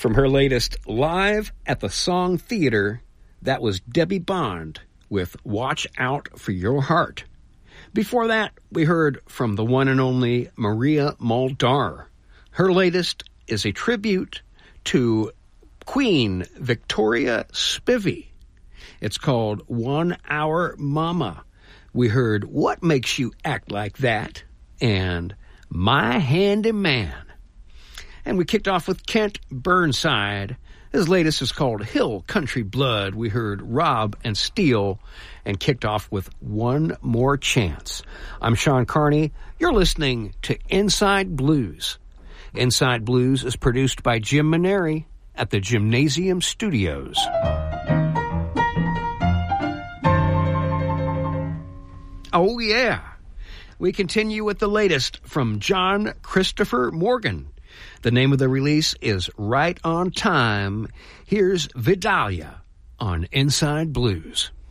From her latest Live at the Song Theater, that was Debbie Bond with Watch Out for Your Heart. Before that, we heard from the one and only Maria Muldaur. Her latest is a tribute to Queen Victoria Spivey. It's called 1 Hour Mama. We heard What Makes You Act Like That and My Handy Man. And we kicked off with Kent Burnside. His latest is called Hill Country Blood. We heard Rob and Steele and kicked off with One More Chance. I'm Sean Carney. You're listening to Inside Blues. Inside Blues is produced by Jim Maneri at the Gymnasium Studios. Oh, yeah. We continue with the latest from John Christopher Morgan. The name of the release is Right on Time. Here's Vidalia on Inside Blues.